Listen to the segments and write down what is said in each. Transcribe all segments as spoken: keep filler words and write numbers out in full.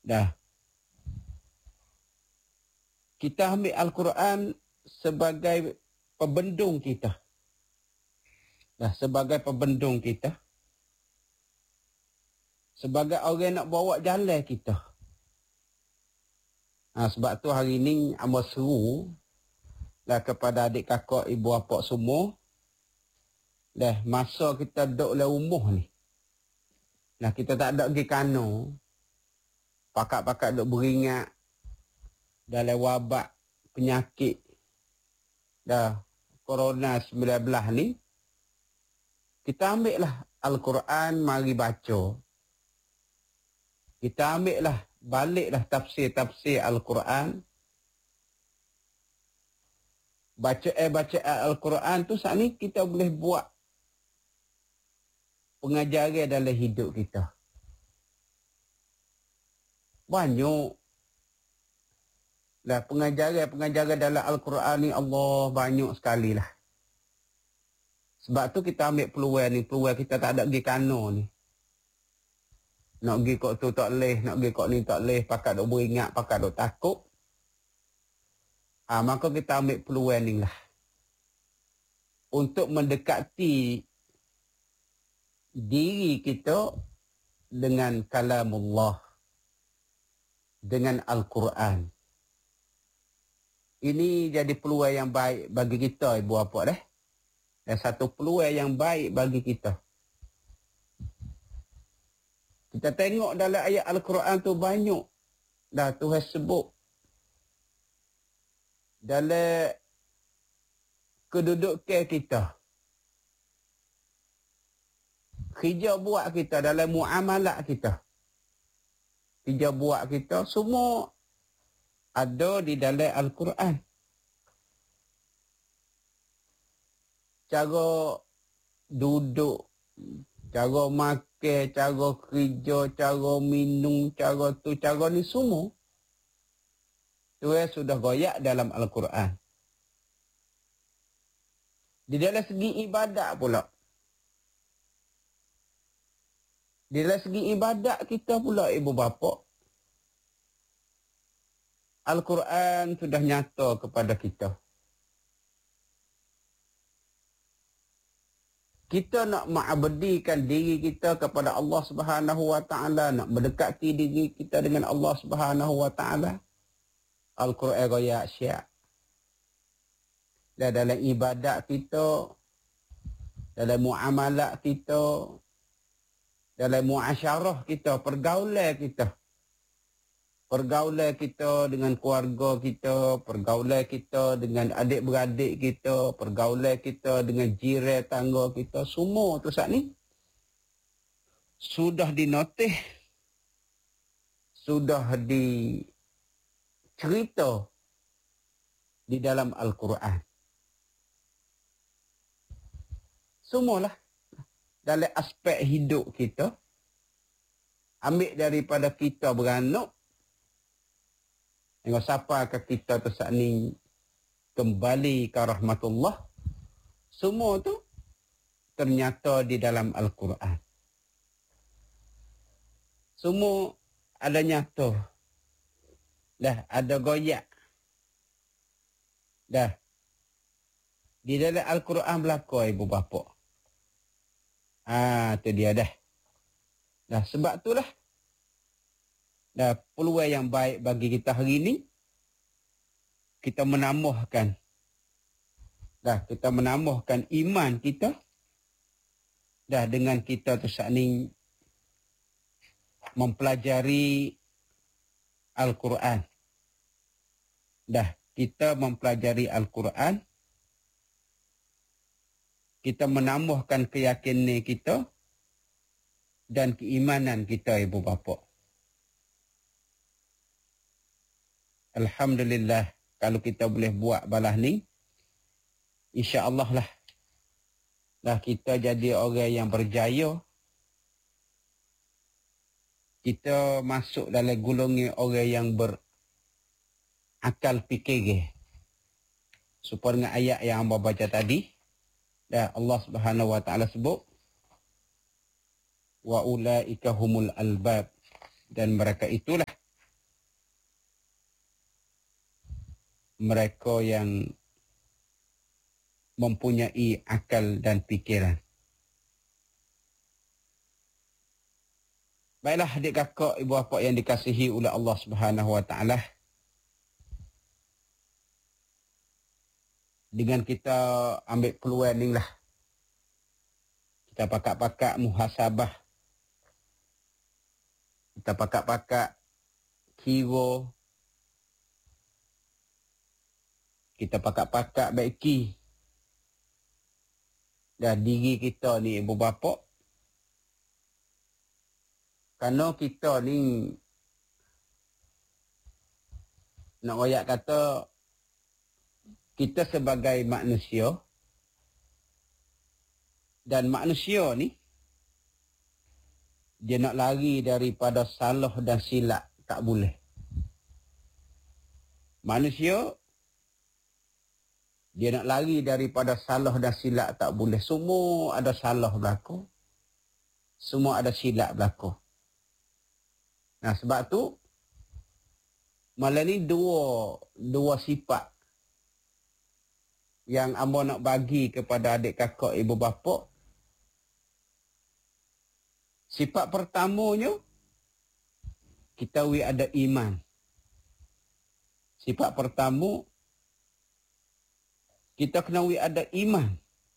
Dah. Kita ambil Al-Quran sebagai pembendung kita. Dah, sebagai pembendung kita. Sebagai orang nak bawa jalan kita. Ha, sebab tu hari ni amba seru dah kepada adik kakak, ibu bapa semua. Dah, masa kita duduk dalam rumah ni. Dah, kita tak ada pergi kano. Pakat-pakat duduk beringat dalam wabak penyakit dah Corona sembilan belas ni. Kita ambil lah Al-Quran, mari baca. Kita ambil lah, baliklah tafsir-tafsir Al-Quran. Baca eh baca Al-Quran tu saat ni kita boleh buat pengajaran dalam hidup kita. Banyak lah pengajaran-pengajaran dalam Al-Quran ni, Allah, banyak sekali lah. Sebab tu kita ambil peluang ni, peluang kita tak ada pergi kano ni. Nak pergi kok tu tak leh, nak pergi kok ni tak leh, pakat duk beringat, pakat duk takut. Ah, ha, maka kita ambil peluang ni lah. Untuk mendekati diri kita dengan kalamullah. Dengan Al-Quran. Ini jadi peluang yang baik bagi kita, ibu bapa dah. Dan satu peluang yang baik bagi kita. Kita tengok dalam ayat Al-Quran tu banyak dah Tuhan sebut dalam kedudukan kita. Kerja buat kita dalam muamalah kita. Kerja buat kita semua ada di dalam Al-Quran. Cara duduk, cara makan, cara kerja, cara minum, cara tu, cara ni semua. Tuhan sudah goyak dalam Al-Quran. Di dalam segi ibadat pula. Di dalam segi ibadat kita pula, ibu bapa. Al-Quran sudah nyata kepada kita. Kita nak mengabdikan diri kita kepada Allah Subhanahu Wa Taala, nak mendekati diri kita dengan Allah Subhanahu Wa Taala. Al-Quran goyak syiar. Dan dalam ibadat kita, dalam muamalat kita, dalam muasyarah kita, pergaulan kita. Pergaulan kita dengan keluarga kita, pergaulan kita dengan adik-beradik kita, pergaulan kita dengan jiran tangga kita, semua tu saat ni sudah dinotis, sudah dicerita di dalam Al-Quran. Semualah dalam aspek hidup kita. Ambil daripada kita beranak, tengok siapa ke kita tu saat ni kembali ke rahmatullah. Semua tu ternyata di dalam Al-Quran. Semua ada nyata. Dah ada goyak. Dah. Di dalam Al-Quran berlaku, ibu bapa. Ah, tu dia dah. Dah, sebab tu lah. Dah, peluang yang baik bagi kita hari ini, kita menambahkan. Dah, kita menambahkan iman kita. Dah, dengan kita tu saat ni mempelajari Al-Quran. Dah, kita mempelajari Al-Quran. Kita menambahkan keyakinan kita dan keimanan kita, ibu bapa. Alhamdulillah, kalau kita boleh buat balas ni, insya-Allah lah. Dah kita jadi orang yang berjaya. Kita masuk dalam golongan orang yang berakal fikir. Supaya dengan ayat yang hamba baca tadi, dah Allah Subhanahu Wa Taala sebut, wa ulaika humul albab, dan mereka itulah mereka yang mempunyai akal dan fikiran. Baiklah adik kakak, ibu bapa yang dikasihi oleh Allah Subhanahu Wa Taala. Dengan kita ambil peluang ni lah. Kita pakak-pakak muhasabah. Kita pakak-pakak kira. Kita pakak-pakak baiki. Dan diri kita ni ibu bapa. Kerana kita ni nak royak kata kita sebagai manusia dan manusia ni dia nak lari daripada salah dan silap tak boleh. Manusia dia nak lari daripada salah dan silap tak boleh. Semua ada salah berlaku. Semua ada silap berlaku. Nah sebab tu malah ni dua dua sifat yang amba nak bagi kepada adik kakak ibu bapa. Sifat pertamanya kita wi ada iman. Sifat pertama kita kena wi ada iman.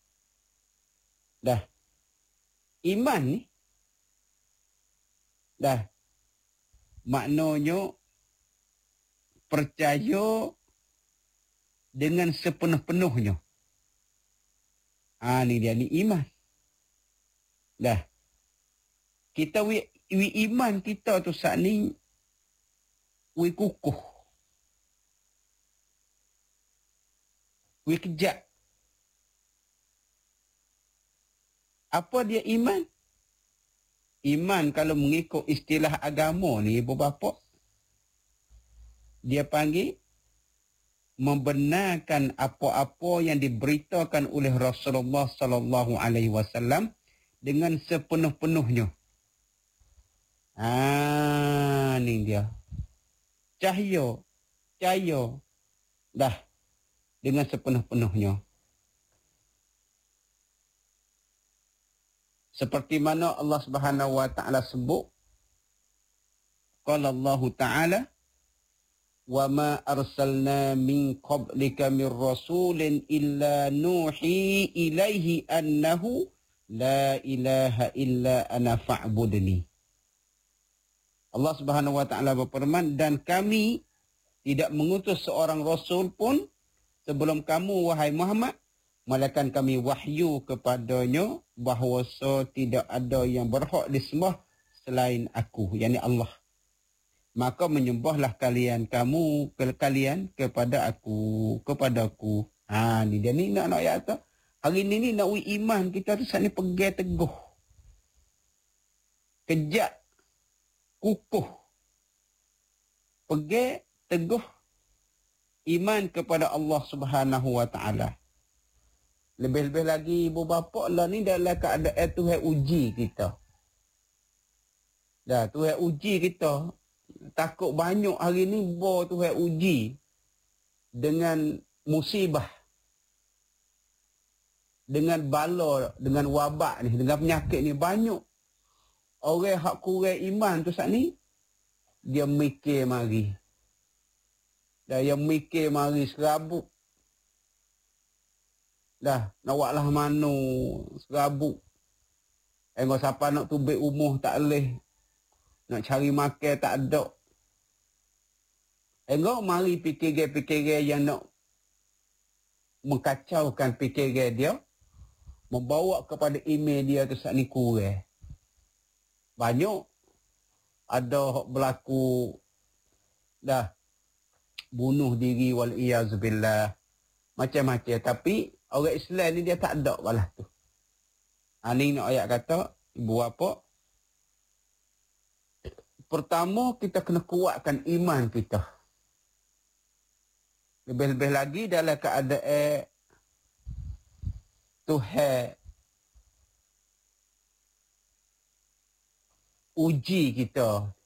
Dah. Iman ni dah maknanya percaya dengan sepenuh-penuhnya. Ah ni dia ni iman. Dah. Kita wi, wi iman kita tu saat ni wi kukuh. Wi kejak. Apa dia iman? Iman kalau mengikut istilah agama ni ibu bapa, dia panggil membenarkan apa-apa yang diberitakan oleh Rasulullah sallallahu alaihi wasallam dengan sepenuh-penuhnya. Ah, ni dia. Cahaya, cahaya dah dengan sepenuh-penuhnya. Seperti mana Allah Subhanahu Wa Taala sebut, qala Allah Taala, wa ma arsalna min qablika min rasulin illa nuhi ilaihi annahu la ilaha illa ana fa'budni. Allah Subhanahu Wa Taala berfirman, dan kami tidak mengutus seorang rasul pun sebelum kamu wahai Muhammad, melainkan kami wahyu kepadanya bahawa tidak ada yang berhak disembah selain aku, yakni Allah. Maka menyembahlah kalian kamu ke kalian kepada aku, kepada aku. Ha ni dia ni nak nak ayat tu. Hari ni ni nak wi iman kita tu sat ni pegang teguh. Kejak kukuh. Pegang teguh iman kepada Allah Subhanahu Wa Taala. Lebih-lebih lagi ibu bapa lah ni dalam keadaan Tuhan uji kita. Dah Tuhan uji kita. Takut banyak hari ni bo Tuhan uji dengan musibah. Dengan bala, dengan wabak ni, dengan penyakit ni banyak. Orang hak kurang iman tu saat ni dia mikir mari. Dah yang mikir mari serabut. Dah, nak buatlah mano, serabut. Engkau siapa nak tubik umuh tak boleh. Nak cari makan tak ada. Engkau mari fikir-fikir yang nak mengkacaukan fikiran dia. Membawa kepada email dia tu saat ni kurang. Banyak. Ada berlaku. Dah. Bunuh diri wal-iyazubillah. Macam-macam. Tapi orang Islam ni dia tak ada balas tu. Ha, ni nak ayat kata, ibu bapa. Pertama, kita kena kuatkan iman kita. Lebih-lebih lagi dalam keadaan Tuhan uji kita.